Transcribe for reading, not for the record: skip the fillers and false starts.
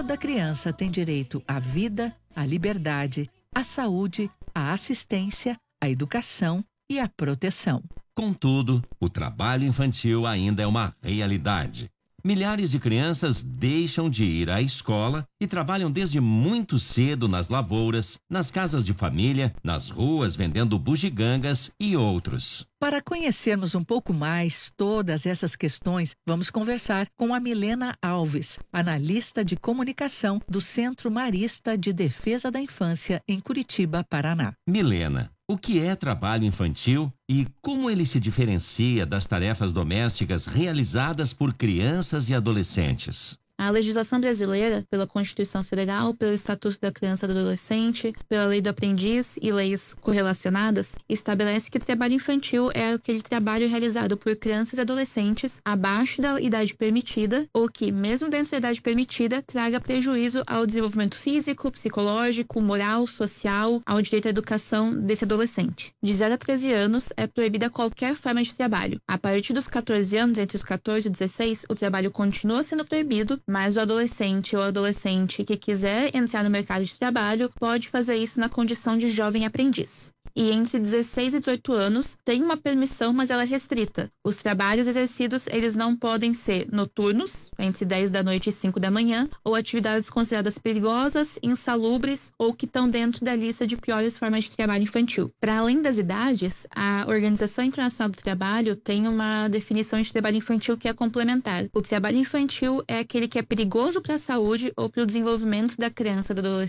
Toda criança tem direito à vida, à liberdade, à saúde, à assistência, à educação e à proteção. Contudo, o trabalho infantil ainda é uma realidade. Milhares de crianças deixam de ir à escola e trabalham desde muito cedo nas lavouras, nas casas de família, nas ruas vendendo bugigangas e outros. Para conhecermos um pouco mais todas essas questões, vamos conversar com a Milena Alves, analista de comunicação do Centro Marista de Defesa da Infância em Curitiba, Paraná. Milena, o que é trabalho infantil e como ele se diferencia das tarefas domésticas realizadas por crianças e adolescentes? A legislação brasileira, pela Constituição Federal, pelo Estatuto da Criança e do Adolescente, pela Lei do Aprendiz e leis correlacionadas, estabelece que trabalho infantil é aquele trabalho realizado por crianças e adolescentes abaixo da idade permitida ou que, mesmo dentro da idade permitida, traga prejuízo ao desenvolvimento físico, psicológico, moral, social, ao direito à educação desse adolescente. De 0 a 13 anos, é proibida qualquer forma de trabalho. A partir dos 14 anos, entre os 14 e 16, o trabalho continua sendo proibido, mas o adolescente ou adolescente que quiser entrar no mercado de trabalho pode fazer isso na condição de jovem aprendiz. E entre 16 e 18 anos tem uma permissão, mas ela é restrita. Os trabalhos exercidos, eles não podem ser noturnos, entre 10 da noite e 5 da manhã, ou atividades consideradas perigosas, insalubres ou que estão dentro da lista de piores formas de trabalho infantil. Para além das idades, a Organização Internacional do Trabalho tem uma definição de trabalho infantil que é complementar. O trabalho infantil é aquele que é perigoso para a saúde ou para o desenvolvimento da criança, do adolescente